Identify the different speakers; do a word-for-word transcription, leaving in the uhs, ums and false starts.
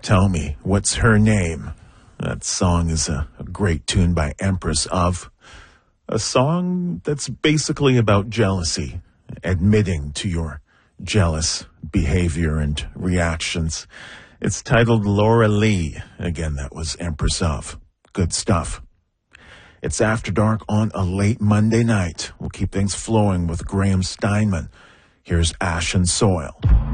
Speaker 1: Tell Me What's Her Name. That song is a, a great tune by Empress of. A song that's basically about jealousy, admitting to your jealous behavior and reactions. It's titled Laura Lee. Again, that was Empress of. Good stuff. It's After Dark on a late Monday night. We'll keep things flowing with Graham Steinman. Here's Ash and Soil.